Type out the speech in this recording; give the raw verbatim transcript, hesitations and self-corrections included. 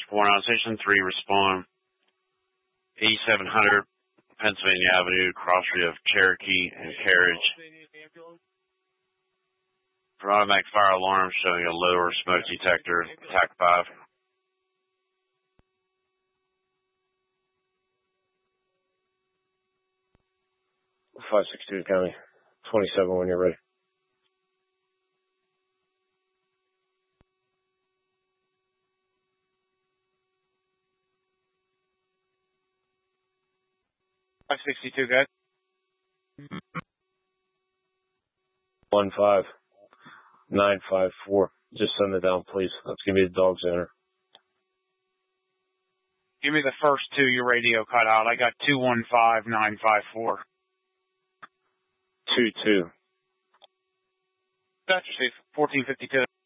four nine, Station three, respond. eighty-seven hundred Pennsylvania Avenue, crossing of Cherokee and Carriage. For automatic fire alarm showing a lower smoke detector, T A C five. five sixty-two County, twenty-seven when you're ready. five sixty-two, guys. one five nine five four. Just send it down, please. Let's give me the dog center. Give me the first two, your radio cut out. I got two one five nine five four. two two. That's fourteen fifty-two.